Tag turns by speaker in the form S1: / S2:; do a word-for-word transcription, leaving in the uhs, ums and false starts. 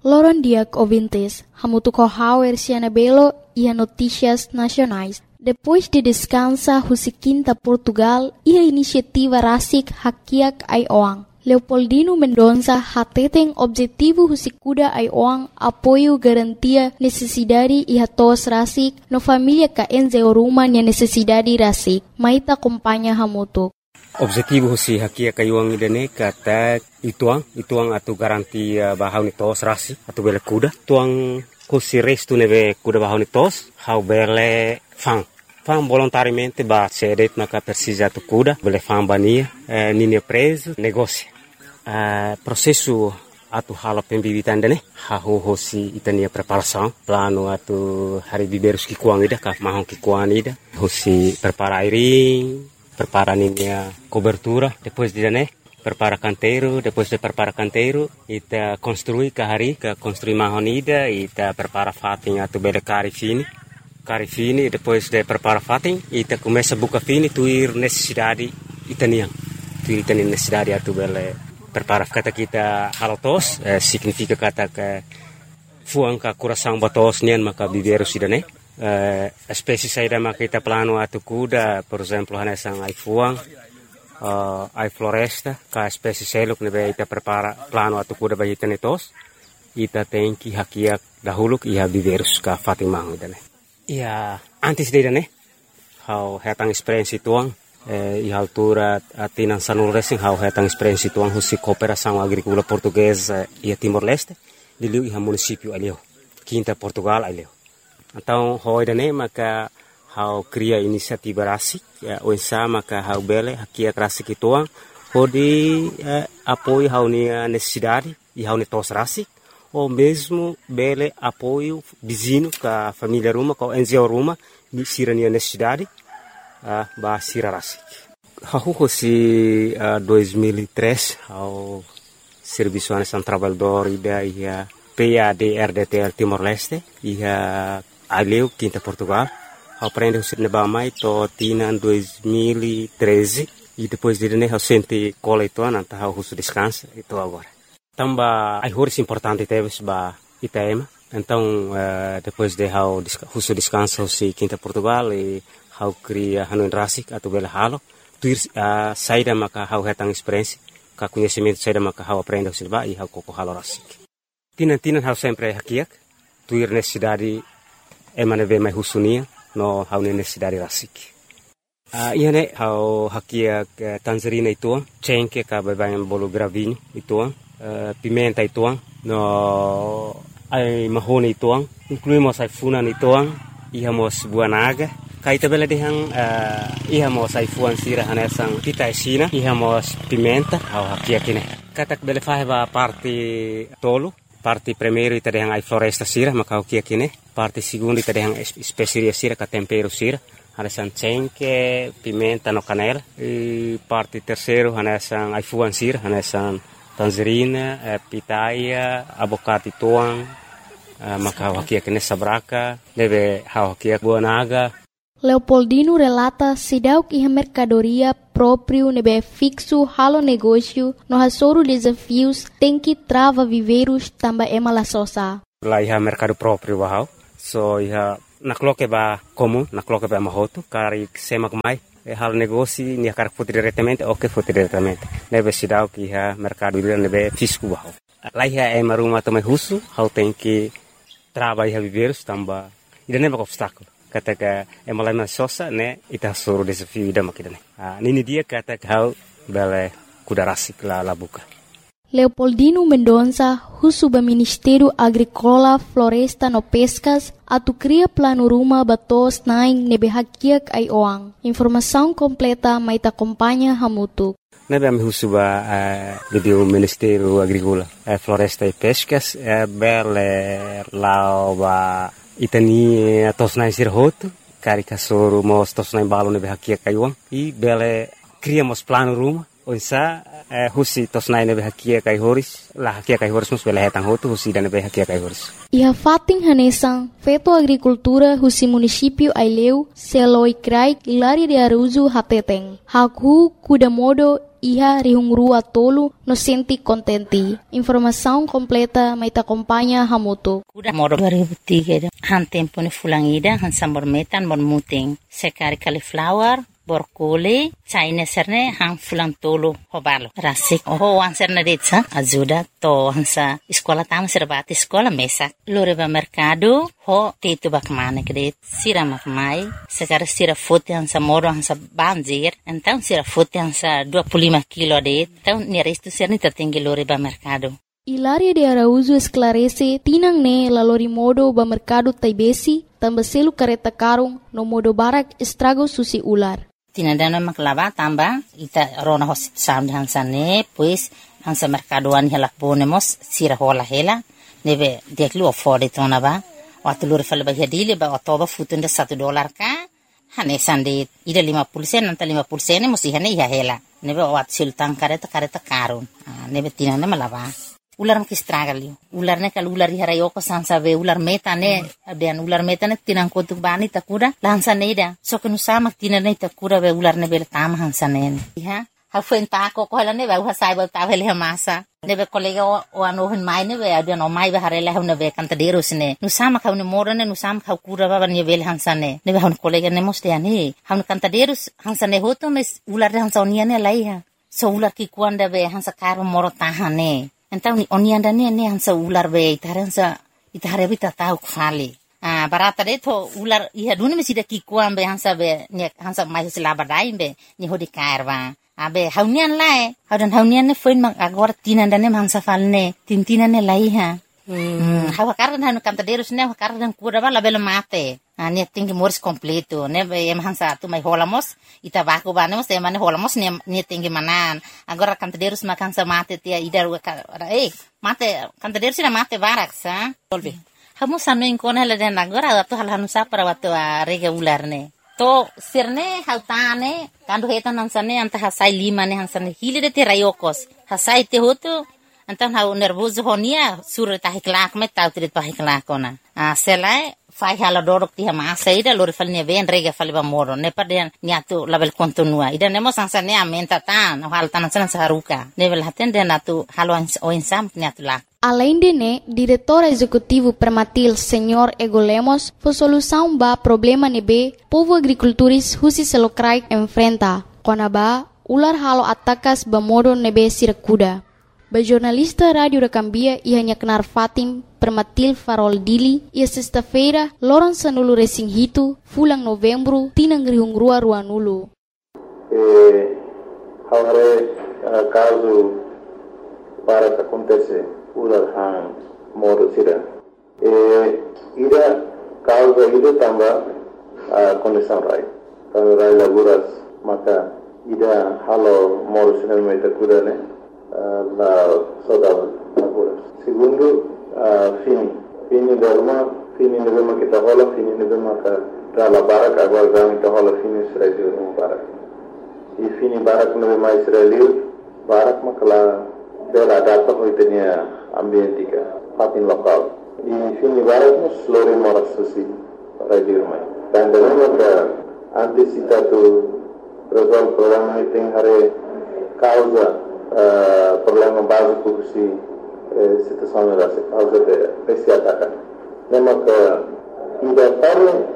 S1: Loron Diak ouvintes, hamutuco hauer Cianabelo e a notícias nacionais. Depois de descansa Husiquinta Portugal e a iniciativa Rasik Hakiak Aioang. Leopoldino Mendonça hateten objetivo Husikuda Aioang apoio garantia necessidade e hatos Rasik no família ka enze oruma nia necessidade Rasik. Maita acompanha hamutuk.
S2: Objetivo husi Hakiak Aioang idane kata ituang, ituang atu garantia bahau ni tos Rasik atu bele kuda. Tuang husi restu neve kuda bahau ni tos, hau bele fang. Fam volontariamente ba cedet maka persija tu kuda, bele fam bania, eh, nini preso, negócio. Uh, processo atu hala pembibitan dane, hahu hosi itania preparação, plano atu hari biberus kikuang ida, kaf mahong kikuang ida, hosi prepara airing, prepara ninia cobertura, depois de dane, prepara canteiro, depois de prepara canteiro, ita construi ka hari, ka construi mahon ida, ita prepara fating atu bele kari fini. Kari fini, depois de prepara fating, ita começa buka fini, tuir necessidade itaniang. Tuir itaniang necessidade atu bele prepara kata kita halotos, eh, significa kata ke fuang ka kurasang batos nian maka biberu sidane. Eh, espécie saída maka kita plano atu kuda, por exemplo, hanesang ai fuang, uh, ai floresta, ka espécie seluk nebe ita prepara plano atu kuda bagi tenetos. Ita tenki hakiak dahuluk iha biberus ka fatimang idane. Ia antes de idane, hau hetang experiência tuang. Eh, e a altura até na Sanul Racing hau hetang experiência tuang husi cooperação agrícola portuguesa e a Timor-Leste de liu e a município alio Quinta Portugal alio. Então hoi dane maka hau cria inisiativa Rasik o ensa maka hau bele aqui a Rasik tuang hodi eh, apoio hau nia necessidade e hau netos Rasik ou mesmo bele apoio vizinho ka família Ruma ka N G O Ruma ni sirania necessidade. Ah, ba sira Rasik. Hahu hosi uh, dois mil e três ao Serviço Nacional Trabalhador ida ia P A D R D T L Timor-Leste ia aleu Quinta Portugal. Ao prende o sirne ba mai to tina dois mil e treze e depois de né ao sente cola ito anta hau husu descansa ito agora. Tamba ai horis importante teves ba Itaema. Então uh, depois de hau husu descansa si Quinta Portugal e hau cria hanuin Rasik atau bela halo tuir uh, saída maka hau hetang experiência ka conhecimento saída maka hau aprende o silba e hau koko halo Rasik tinan tinan hau sempre hakiak tuir necessidade emane ve mai husunia no hau necessidade Rasik uh, iane hau hakiak uh, tangerina ituang cengke ka babayan bolo gravinho ituang uh, pimenta ituang no ai mahone ituang incluímos ai funan ituang ihamos buanaga kaita bela dehang uh, ihamos ai fuan sira hanesang pita esina ihamos pimenta au hakia kine katak bela faheba parte tolo parte primeiro ita dehang ai floresta sira maka hakia kine parte segundo ita dehang especiaria sira ka tempero sira hanesang cengke pimenta no canela e parte terceiro hanesang ai fuan sira hanesang tangerina eh, pitaya abocate tuang uh, maka hakia kine sabraka deve hakia buanaga.
S1: Leopoldino relata sidauk iha mercadoria próprio nebe fixo halo negócio no hasoro desafios tem que trava viveiros tamba ema la sosa.
S2: Lá iha mercado próprio bahau. So iha nakloke ba comum, nakloke ba mahoto, kari semak mai e halo negócio ni kar foto diretamente o que foto diretamente. Nebe sidauk iha mercado nebe fisco bahau. Lá iha ema ruma tome husu, hau tem que trava iha viveiros tamba ida nebe obstáculo. Kata ka emalai sosa ne ita suruh desafio ida makidane. Ah, nini dia kata kau bele kuda Rasik la la buka.
S1: Leopoldino Mendonça, husuba Ministério Agrícola, Floresta no Pescas, atu cria plano ruma batos naing nebe hakiak Aioang. Informação completa maita acompanha hamutu.
S2: Nebe ami husuba uh, do Ministério Agrícola, uh, Floresta e Pescas, uh, bele lao ba itani tosnai sirhoto kari kasoro mos tosnai balo nebe hakia kaiwang i bele criamos plano ruma onsa eh, husi tosnai nebe hakia kai horis la hakia kai horis mus bele hetang hoto husi dan nebe hakia kai horis
S1: iha fating hanesang feto agricultura husi município Aileu seloi krai ilari de aruzu hateteng haku kuda modo iha rihungrua tolu no senti kontenti. Informação completa mai ta acompanha hamutu.
S3: Kuda moro dua ribu tiga han tempo ni fulangida han sambor metan bon muting. Sekari cauliflower borkole China serne hang fulang tolo hobalo rasik oh wan serne detsa ajuda to hansa sekolah tama serbati sekolah mesak lore ba mercado ho tetu bakmane kredit sira makmai sekarang sira foto hansa moro hansa banjir então sira foto hansa dua puluh lima kilo det então ni resto serni tertinggi lore ba mercado.
S1: Hilaria de Araújo esclarece tinang ne lalori modo ba mercado taibesi tambah selu kareta karung no modo barak estrago susi ular.
S3: Tinadana maklava tamba ita rona hosit sound hansane pues hansa mercadoan hela ponemos sira hola hela neve deklu afford tona ba watulur fal ba hadile ba otoba futunda satu dolar ka hane sande ida lima puluh sen nanta lima puluh sen musi hane ya hela neve wat sultan kareta kareta karun neve tinana malava ular mak stragalio ular ne kal ular hara yoko sansa ve ular meta ne abian ular meta ne tinang kotuk bani takura lansa neida so kenu sama tinane takura ve ular ne bel tam hansa ne ha ha fen ta ko ko ne ve ha sai ba ta vele masa ne ve kolega o ano hen mai ne ve abian o mai ve hare la ne ve kanta deros ne nu sama ka ne mora ne nu sama ka kura ba ne vel hansa ne ne ve han kolega ne moste ani han kanta deros hansa ne hoto mes ular hansa onia ne lai ha so ular ki kuanda ve hansa karo moro tahane. Então ni onianda ne ne hansa ular be itaransa itare bita tau khali ah barata de to ular iha dune mesida ki kuam be hansa be ne hansa mai sila badai be ni hodi kairwa abe haunian lai haudan haunian ne foin mang agora tinanda ne hansa falne tintina ne lai ha hmm hawa kardan hanu kanta derus ne kardan kura bala bela mate ah ne tinggi moris completo ne be em hansa tu mai holamos ita baku banemos e mane holamos ne ne tinggi manan agora kanta derus makan sa mate tia idar eh mate kanta derus na mate barak sa tolbe hamu sanu inkona la den agora atu hal hanu sa para watu rega ular ne to sirne hautane kandu hetan hansane anta hasai lima ne hansane hilide te rayokos hasai te hotu antan hau nervoso honia sur ta hiklak met tau trit pa hiklak kona ah selai fai hala dorok ti hama saida lori falne ven rega faliba moro ne paden niatu label kontinua ida nemo sansane amenta tan hal tan san saruka nevel haten den atu halo o insam niatu la.
S1: Além de né, diretor executivo Permatil, senhor Ego Lemos, foi solução ba problema nebe povo agricultores husi selokrai enfrenta. Kona ba ular halo atakas ba modo nebe sirakuda. Ba jornalista Rádio da Cambia ia nyaknar Fatim Permatil Farol Dili ia sexta-feira loron sanulu resing hitu fulang novembro tinang rihungrua ruanulu.
S4: Eh, haware uh, caso para que acontece ular hang modo sira. Eh, ida causa ida tamba uh, condição rai. Kalau rai laburas maka ida halo modo sira meta kudane. La saudade agora. Segundo, uh, fini. Fini derma, fini nebema kita hola, fini nebema ka rala barak agora gami kita hola fini Israel no barak. E fini barak nebema Israel, barak makala bela data hoitenia ambientika, fatin lokal. E fini barak no slore moras susi radio mai. Dan derma ka antisipatu resolve problema iting hare causa Uh, problema básico que se uh, situação era causa de esse ataque. Lembra que ainda tarde